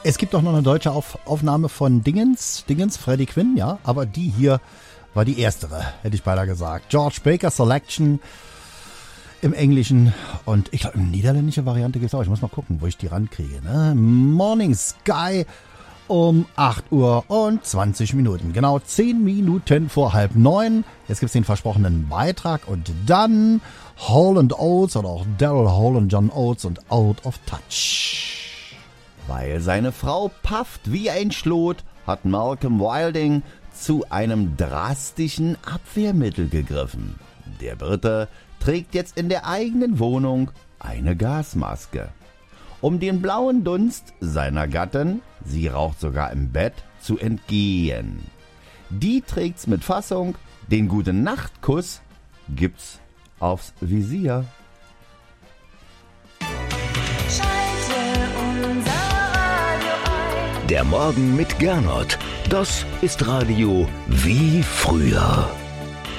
Es gibt auch noch eine deutsche Aufnahme von Dingens, Freddie Quinn, ja, aber die hier war die erstere, hätte ich beinahe gesagt. George Baker Selection im Englischen und ich glaube, eine niederländische Variante gibt es auch. Ich muss mal gucken, wo ich die rankriege. Ne? Morning Sky um 8 Uhr und 20 Minuten. Genau 10 Minuten vor 8:30. Jetzt gibt es den versprochenen Beitrag und dann Hall & Oates oder auch Daryl Hall und John Oates und Out of Touch. Weil seine Frau pafft wie ein Schlot, hat Malcolm Wilding zu einem drastischen Abwehrmittel gegriffen. Der Brite trägt jetzt in der eigenen Wohnung eine Gasmaske. Um den blauen Dunst seiner Gattin, sie raucht sogar im Bett, zu entgehen. Die trägt's mit Fassung, den Gute-Nacht-Kuss gibt's aufs Visier. Der Morgen mit Gernot, das ist Radio wie früher.